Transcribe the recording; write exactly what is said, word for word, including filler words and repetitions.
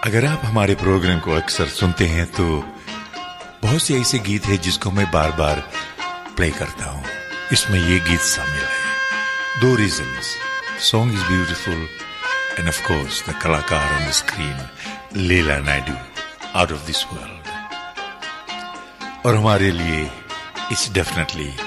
अगर आप हमारे प्रोग्राम को अक्सर सुनते हैं तो बहुत से ऐसे गीत हैं जिसको मैं बार बार प्ले करता हूं। इसमें ये गीत शामिल है। दो reasons, song is beautiful end of course the कलाकार on the screen Leela Naidu, out of this world. और हमारे लिए इट्स डेफिनेटली